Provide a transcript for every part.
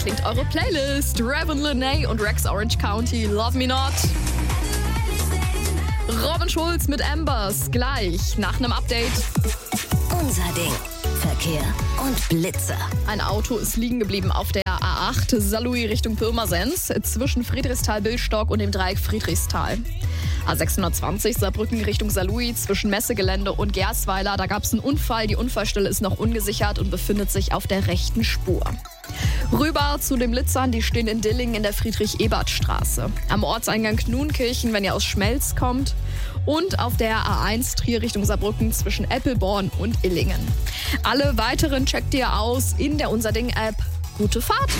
klingt eure Playlist. Raven Lene und Rex Orange County, Love Me Not. Robin Schulz mit Ambers, gleich nach einem Update. Unser Ding. Verkehr und Blitzer. Ein Auto ist liegen geblieben auf der A8 Saarlouis Richtung Pirmasens zwischen Friedrichsthal-Billstock und dem Dreieck Friedrichsthal. A620 Saarbrücken Richtung Saarlouis zwischen Messegelände und Gersweiler. Da gab es einen Unfall. Die Unfallstelle ist noch ungesichert und befindet sich auf der rechten Spur. Rüber zu den Blitzern, die stehen in Dillingen in der Friedrich-Ebert-Straße. Am Ortseingang Knunkirchen, wenn ihr aus Schmelz kommt. Und auf der A1 Trier Richtung Saarbrücken zwischen Eppelborn und Illingen. Alle weiteren checkt ihr aus in der Unser Ding-App. Gute Fahrt!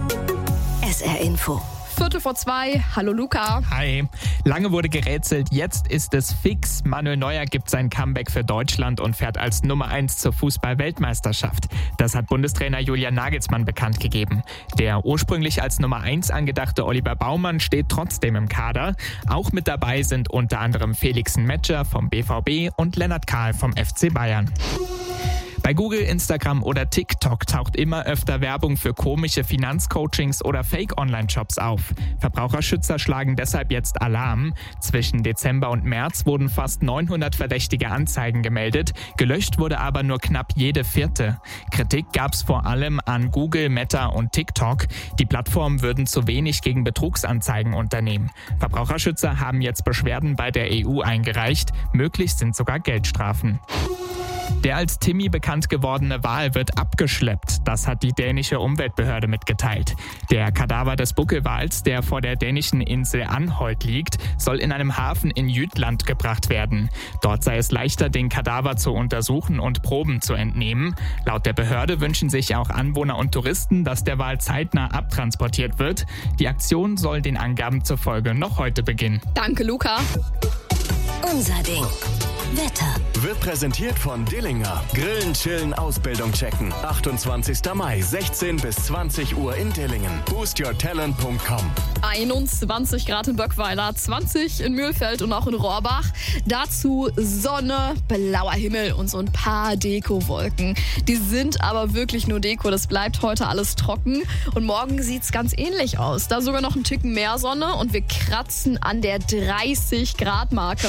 SR Info. 2:45. Hallo Luca. Hi. Lange wurde gerätselt, jetzt ist es fix. Manuel Neuer gibt sein Comeback für Deutschland und fährt als Nummer 1 zur Fußball-Weltmeisterschaft. Das hat Bundestrainer Julian Nagelsmann bekannt gegeben. Der ursprünglich als Nummer 1 angedachte Oliver Baumann steht trotzdem im Kader. Auch mit dabei sind unter anderem Felix Metscher vom BVB und Lennart Kahl vom FC Bayern. Bei Google, Instagram oder TikTok taucht immer öfter Werbung für komische Finanzcoachings oder Fake-Online-Shops auf. Verbraucherschützer schlagen deshalb jetzt Alarm. Zwischen Dezember und März wurden fast 900 verdächtige Anzeigen gemeldet. Gelöscht wurde aber nur knapp jede vierte. Kritik gab es vor allem an Google, Meta und TikTok. Die Plattformen würden zu wenig gegen Betrugsanzeigen unternehmen. Verbraucherschützer haben jetzt Beschwerden bei der EU eingereicht. Möglich sind sogar Geldstrafen. Der als Timmy bekannt gewordene Wal wird abgeschleppt. Das hat die dänische Umweltbehörde mitgeteilt. Der Kadaver des Buckelwals, der vor der dänischen Insel Anholt liegt, soll in einem Hafen in Jütland gebracht werden. Dort sei es leichter, den Kadaver zu untersuchen und Proben zu entnehmen. Laut der Behörde wünschen sich auch Anwohner und Touristen, dass der Wal zeitnah abtransportiert wird. Die Aktion soll den Angaben zufolge noch heute beginnen. Danke Luca. Unser Ding. Wetter. Wird präsentiert von Dillinger. Grillen, chillen, Ausbildung checken. 28. Mai, 16 bis 20 Uhr in Dillingen. boostyourtalent.com. 21 Grad in Böckweiler, 20 in Mühlfeld und auch in Rohrbach. Dazu Sonne, blauer Himmel und so ein paar Dekowolken. Die sind aber wirklich nur Deko. Das bleibt heute alles trocken. Und morgen sieht's ganz ähnlich aus. Da sogar noch ein Ticken mehr Sonne und wir kratzen an der 30 Grad Marke.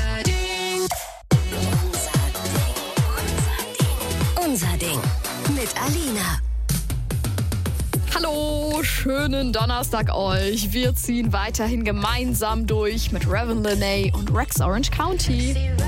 Unser Ding. Mit Alina. Hallo, schönen Donnerstag euch. Wir ziehen weiterhin gemeinsam durch mit Raven Lene und Rex Orange County.